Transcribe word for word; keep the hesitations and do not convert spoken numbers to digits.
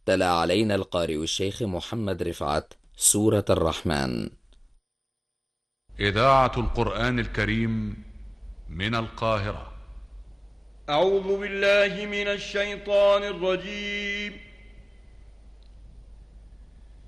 تلا علينا القارئ الشيخ محمد رفعت سورة الرحمن. إذاعة القرآن الكريم من القاهرة. أعوذ بالله من الشيطان الرجيم.